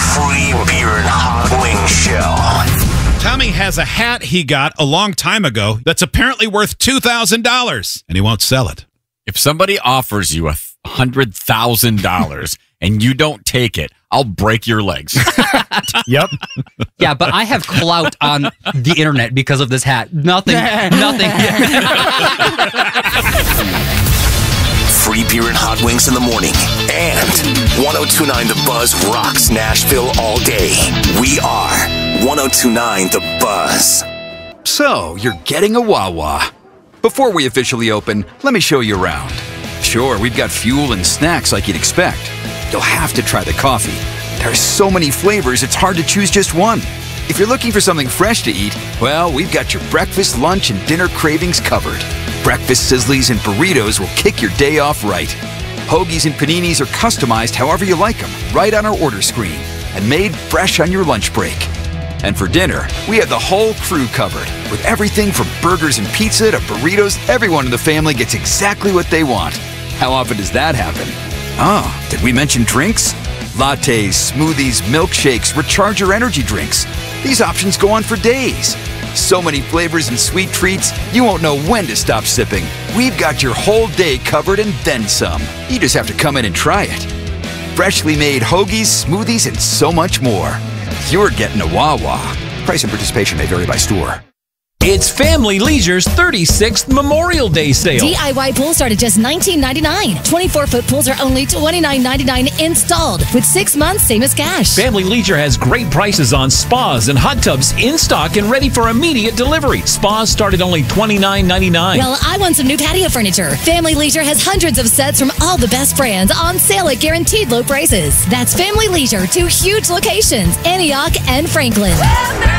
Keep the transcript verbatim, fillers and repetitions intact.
free beer and hot wing show. Tommy has a hat he got a long time ago that's apparently worth two thousand dollars, and he won't sell it. If somebody offers you a one hundred thousand dollars and you don't take it, I'll break your legs. Yep. Yeah, but I have clout on the internet because of this hat. Nothing. Nothing. Free beer and hot wings in the morning. And one oh two point nine The Buzz rocks Nashville all day. We are one oh two point nine The Buzz. So, you're getting a Wawa. Before we officially open, let me show you around. Sure, we've got fuel and snacks like you'd expect. You'll have to try the coffee. There are so many flavors, it's hard to choose just one. If you're looking for something fresh to eat, well, we've got your breakfast, lunch, and dinner cravings covered. Breakfast sizzlies and burritos will kick your day off right. Hoagies and paninis are customized however you like them, right on our order screen, and made fresh on your lunch break. And for dinner, we have the whole crew covered. With everything from burgers and pizza to burritos, everyone in the family gets exactly what they want. How often does that happen? Oh, did we mention drinks? Lattes, smoothies, milkshakes, recharger energy drinks. These options go on for days. So many flavors and sweet treats, you won't know when to stop sipping. We've got your whole day covered and then some. You just have to come in and try it. Freshly made hoagies, smoothies, and so much more. You're getting a Wawa. Price and participation may vary by store. It's Family Leisure's thirty-sixth Memorial Day sale. D I Y pools start at just nineteen ninety-nine. twenty-four foot pools are only twenty-nine ninety-nine installed, with six months same as cash. Family Leisure has great prices on spas and hot tubs in stock and ready for immediate delivery. Spas start at only twenty-nine ninety-nine. Well, I want some new patio furniture. Family Leisure has hundreds of sets from all the best brands on sale at guaranteed low prices. That's Family Leisure, two huge locations, Antioch and Franklin.